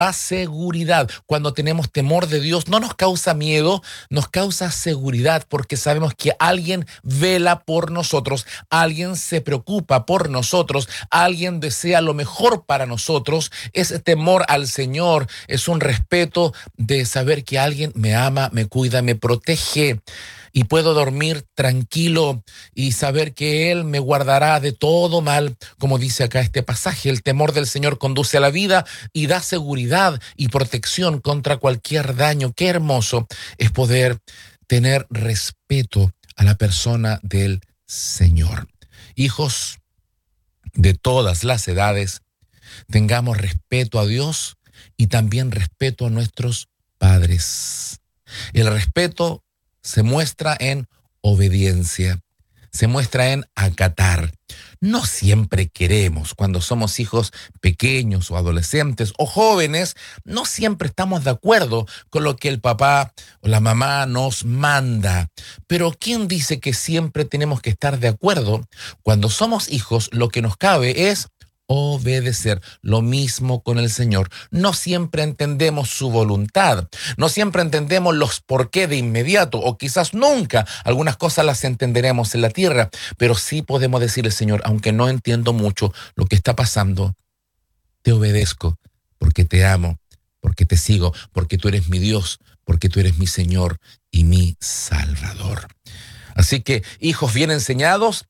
da seguridad. Cuando tenemos temor de Dios, no nos causa miedo, nos causa seguridad, porque sabemos que alguien vela por nosotros, alguien se preocupa por nosotros, alguien desea lo mejor para nosotros. Ese temor al Señor es un respeto de saber que alguien me ama, me cuida, me protege. Y puedo dormir tranquilo y saber que Él me guardará de todo mal, como dice acá este pasaje. El temor del Señor conduce a la vida y da seguridad y protección contra cualquier daño. Qué hermoso es poder tener respeto a la persona del Señor. Hijos de todas las edades, tengamos respeto a Dios y también respeto a nuestros padres. El respeto se muestra en obediencia, se muestra en acatar. No siempre queremos, cuando somos hijos pequeños o adolescentes o jóvenes, no siempre estamos de acuerdo con lo que el papá o la mamá nos manda. Pero ¿quién dice que siempre tenemos que estar de acuerdo? Cuando somos hijos, lo que nos cabe es obedecer. Lo mismo con el Señor. No siempre entendemos su voluntad, no siempre entendemos los por qué de inmediato, o quizás nunca. Algunas cosas las entenderemos en la tierra, pero sí podemos decirle: Señor, aunque no entiendo mucho lo que está pasando, te obedezco porque te amo, porque te sigo, porque tú eres mi Dios, porque tú eres mi Señor y mi Salvador. Así que, hijos bien enseñados,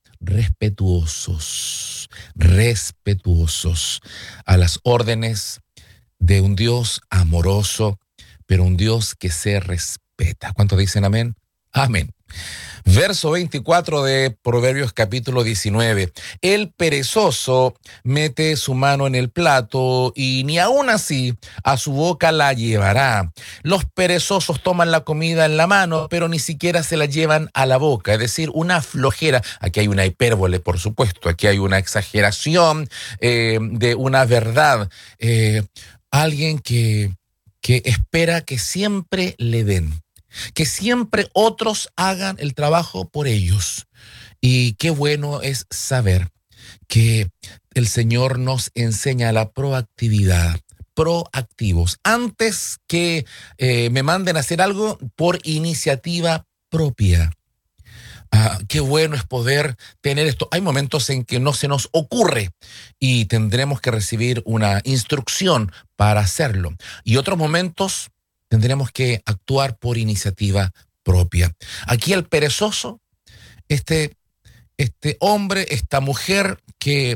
respetuosos a las órdenes de un Dios amoroso, pero un Dios que se respeta. ¿Cuántos dicen amén? Amén. Verso 24 de Proverbios capítulo 19. El perezoso mete su mano en el plato y ni aun así a su boca la llevará. Los perezosos toman la comida en la mano, pero ni siquiera se la llevan a la boca. Es decir, una flojera. Aquí hay una hipérbole, por supuesto. Aquí hay una exageración de una verdad. Alguien que espera que siempre le den, que siempre otros hagan el trabajo por ellos. Y qué bueno es saber que el Señor nos enseña la proactividad, proactivos, antes que me manden a hacer algo por iniciativa propia. Qué bueno es poder tener esto. Hay momentos en que no se nos ocurre y tendremos que recibir una instrucción para hacerlo. Y otros momentos tendremos que actuar por iniciativa propia. Aquí el perezoso, este hombre, esta mujer que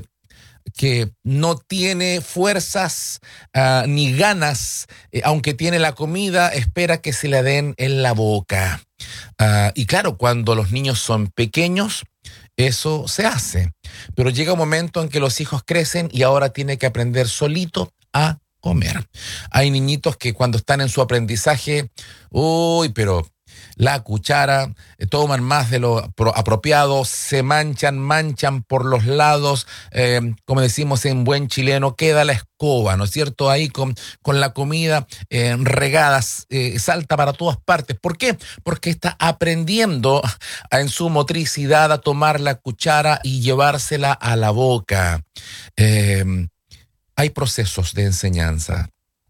no tiene fuerzas ni ganas, aunque tiene la comida, espera que se la den en la boca. Y claro, cuando los niños son pequeños, eso se hace. Pero llega un momento en que los hijos crecen y ahora tiene que aprender solito a comer. Hay niñitos que cuando están en su aprendizaje, pero la cuchara, toman más de lo apropiado, se manchan por los lados, como decimos en buen chileno, queda la escoba, ¿no es cierto? Ahí con la comida regadas, salta para todas partes. ¿Por qué? Porque está aprendiendo en su motricidad a tomar la cuchara y llevársela a la boca. Hay procesos de enseñanza.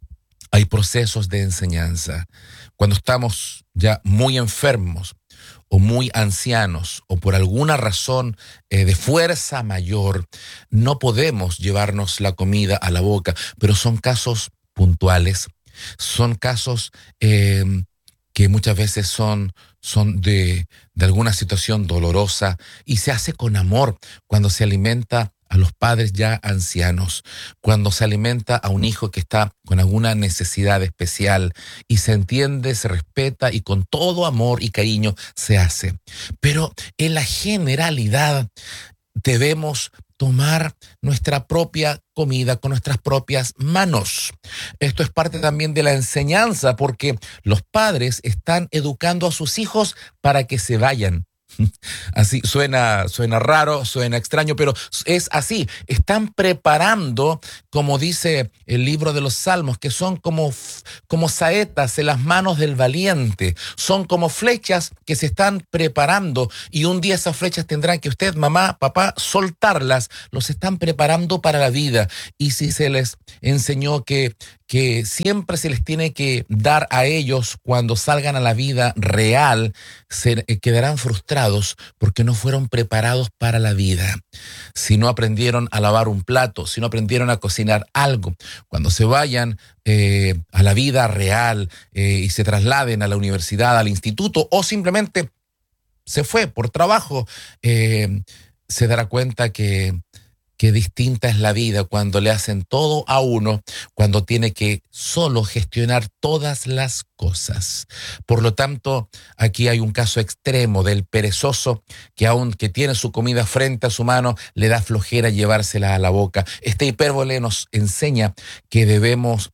Cuando estamos ya muy enfermos o muy ancianos o por alguna razón de fuerza mayor, no podemos llevarnos la comida a la boca, pero son casos puntuales, son casos que muchas veces son de alguna situación dolorosa y se hace con amor cuando se alimenta a los padres ya ancianos, cuando se alimenta a un hijo que está con alguna necesidad especial y se entiende, se respeta y con todo amor y cariño se hace. Pero en la generalidad debemos tomar nuestra propia comida con nuestras propias manos. Esto es parte también de la enseñanza, porque los padres están educando a sus hijos para que se vayan. Así suena raro, suena extraño, pero es así. Están preparando, como dice el libro de los Salmos, que son como saetas en las manos del valiente. Son como flechas que se están preparando y un día esas flechas tendrán que usted, mamá, papá, soltarlas. Los están preparando para la vida. Y si se les enseñó que siempre se les tiene que dar a ellos cuando salgan a la vida real, quedarán frustrados porque no fueron preparados para la vida. Si no aprendieron a lavar un plato, si no aprendieron a cocinar algo, cuando se vayan a la vida real y se trasladen a la universidad, al instituto o simplemente se fue por trabajo, se dará cuenta que distinta es la vida cuando le hacen todo a uno, cuando tiene que solo gestionar todas las cosas. Por lo tanto, aquí hay un caso extremo del perezoso que aunque tiene su comida frente a su mano, le da flojera llevársela a la boca. Esta hipérbole nos enseña que debemos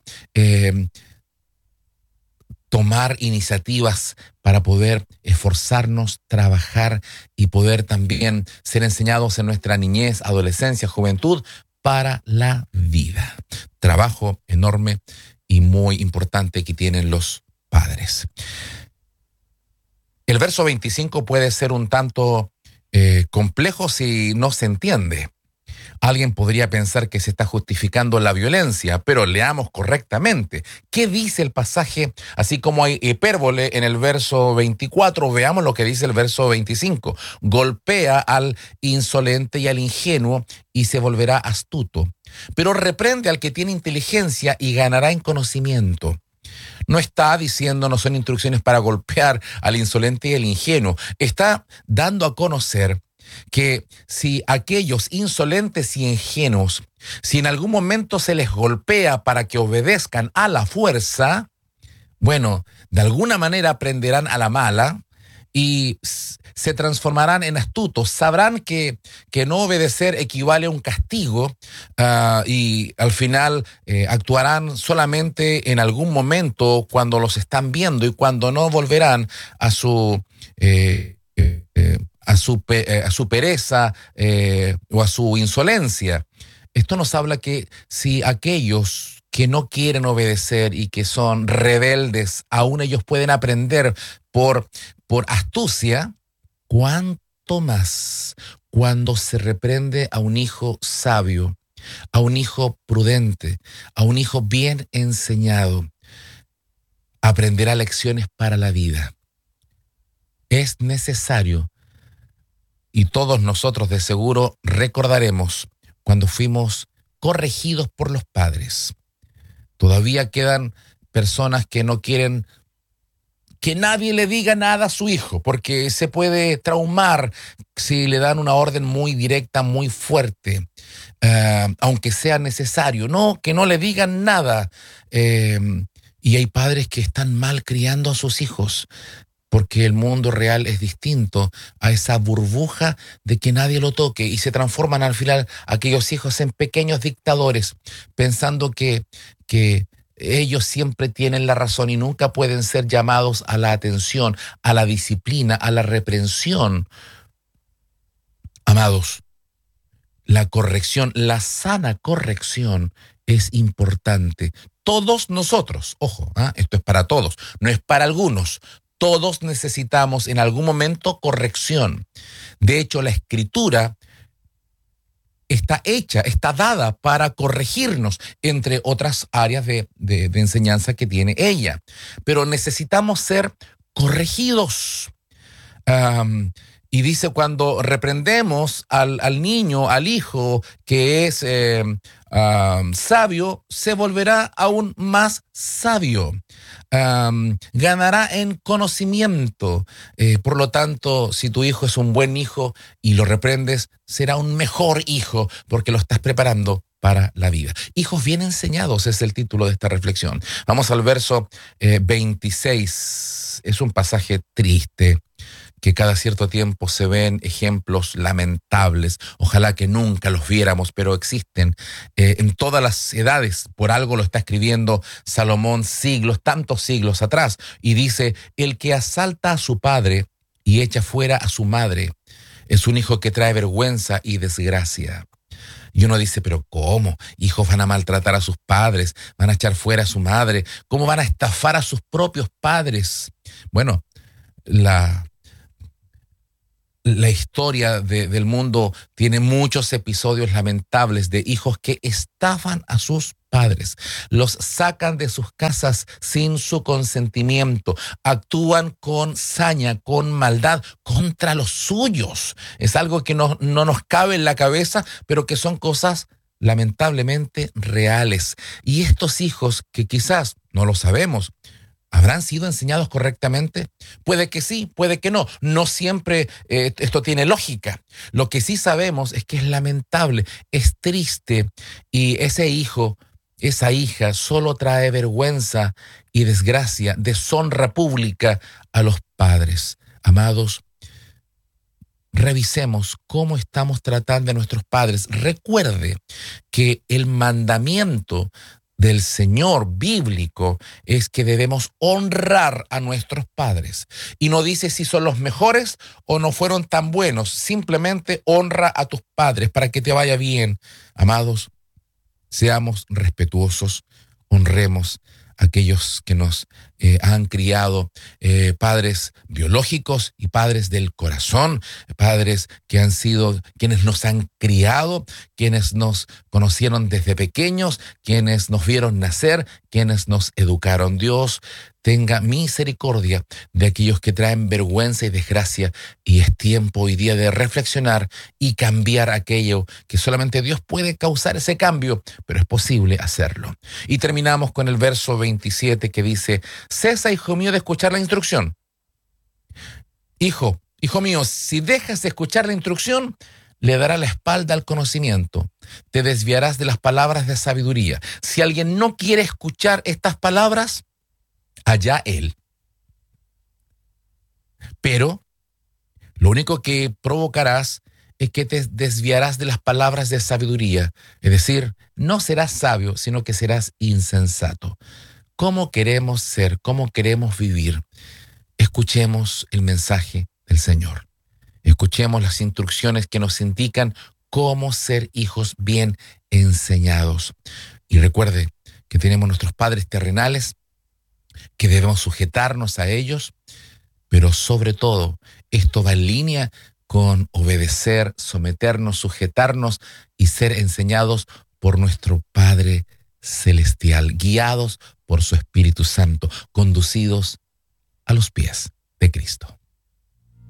tomar iniciativas para poder esforzarnos, trabajar y poder también ser enseñados en nuestra niñez, adolescencia, juventud para la vida. Trabajo enorme y muy importante que tienen los padres. El verso 25 puede ser un tanto complejo si no se entiende. Alguien podría pensar que se está justificando la violencia, pero leamos correctamente. ¿Qué dice el pasaje? Así como hay hipérbole en el verso 24, veamos lo que dice el verso 25. Golpea al insolente y al ingenuo y se volverá astuto, pero reprende al que tiene inteligencia y ganará en conocimiento. No está diciendo, no son instrucciones para golpear al insolente y al ingenuo. Está dando a conocer que si aquellos insolentes y ingenuos, si en algún momento se les golpea para que obedezcan a la fuerza, bueno, de alguna manera aprenderán a la mala y se transformarán en astutos. Sabrán que no obedecer equivale a un castigo y al final actuarán solamente en algún momento cuando los están viendo y cuando no volverán a su pereza o a su insolencia. Esto nos habla que si aquellos que no quieren obedecer y que son rebeldes, aún ellos pueden aprender por astucia, cuánto más cuando se reprende a un hijo sabio, a un hijo prudente, a un hijo bien enseñado, aprenderá lecciones para la vida. Es necesario. Y todos nosotros de seguro recordaremos cuando fuimos corregidos por los padres. Todavía quedan personas que no quieren que nadie le diga nada a su hijo, porque se puede traumar si le dan una orden muy directa, muy fuerte, aunque sea necesario. No, que no le digan nada. Y hay padres que están mal criando a sus hijos, porque el mundo real es distinto a esa burbuja de que nadie lo toque y se transforman al final aquellos hijos en pequeños dictadores, pensando que ellos siempre tienen la razón y nunca pueden ser llamados a la atención, a la disciplina, a la reprensión. Amados, la corrección, la sana corrección es importante. Todos nosotros, ojo, esto es para todos, no es para algunos. Todos necesitamos en algún momento corrección. De hecho, la Escritura está hecha, está dada para corregirnos, entre otras áreas de enseñanza que tiene ella. Pero necesitamos ser corregidos. Y dice, cuando reprendemos al niño, al hijo que es sabio, se volverá aún más sabio. Ganará en conocimiento. Por lo tanto, si tu hijo es un buen hijo y lo reprendes, será un mejor hijo porque lo estás preparando para la vida. Hijos bien enseñados es el título de esta reflexión. Vamos al verso 26. Es un pasaje triste, que cada cierto tiempo se ven ejemplos lamentables. Ojalá que nunca los viéramos, pero existen en todas las edades. Por algo lo está escribiendo Salomón tantos siglos atrás. Y dice, el que asalta a su padre y echa fuera a su madre. Es un hijo que trae vergüenza y desgracia. Y uno dice, pero ¿cómo? Hijos van a maltratar a sus padres, van a echar fuera a su madre, ¿cómo van a estafar a sus propios padres? Bueno, la historia del mundo tiene muchos episodios lamentables de hijos que estafan a sus padres, los sacan de sus casas sin su consentimiento, actúan con saña, con maldad contra los suyos. Es algo que no nos cabe en la cabeza, pero que son cosas lamentablemente reales. Y estos hijos que quizás no lo sabemos, ¿habrán sido enseñados correctamente? Puede que sí, puede que no. No siempre esto tiene lógica. Lo que sí sabemos es que es lamentable, es triste, y ese hijo, esa hija solo trae vergüenza y desgracia, deshonra pública a los padres. Amados, revisemos cómo estamos tratando a nuestros padres. Recuerde que el mandamiento del Señor bíblico es que debemos honrar a nuestros padres. Y no dice si son los mejores o no fueron tan buenos. Simplemente honra a tus padres para que te vaya bien. Amados, seamos respetuosos, honremos a aquellos que nos han criado, padres biológicos y padres del corazón, padres que han sido quienes nos han criado, quienes nos conocieron desde pequeños, quienes nos vieron nacer, quienes nos educaron. Dios tenga misericordia de aquellos que traen vergüenza y desgracia, y es tiempo hoy día de reflexionar y cambiar aquello que solamente Dios puede causar ese cambio, pero es posible hacerlo. Y terminamos con el verso 27 que dice: cesa, hijo mío, de escuchar la instrucción. Hijo mío, si dejas de escuchar la instrucción, le dará la espalda al conocimiento. Te desviarás de las palabras de sabiduría. Si alguien no quiere escuchar estas palabras, allá él. Pero lo único que provocarás es que te desviarás de las palabras de sabiduría. Es decir, no serás sabio, sino que serás insensato. ¿Cómo queremos ser? ¿Cómo queremos vivir? Escuchemos el mensaje del Señor. Escuchemos las instrucciones que nos indican cómo ser hijos bien enseñados. Y recuerde que tenemos nuestros padres terrenales, que debemos sujetarnos a ellos, pero sobre todo esto va en línea con obedecer, someternos, sujetarnos y ser enseñados por nuestro Padre Celestial, guiados por su Espíritu Santo, conducidos a los pies de Cristo.